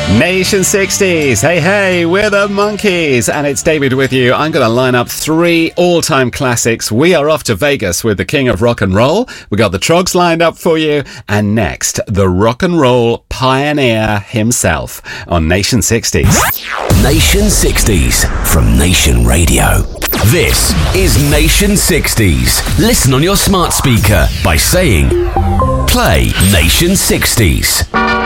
Nation 60s. Hey, hey, we're the Monkeys. And it's David with you. I'm going to line up 3 all-time classics. We are off to Vegas with the king of rock and roll. We got the Trogs lined up for you. And next, the rock and roll pioneer himself on Nation 60s. Nation 60s from Nation Radio. This is Nation 60s. Listen on your smart speaker by saying, play Nation 60s.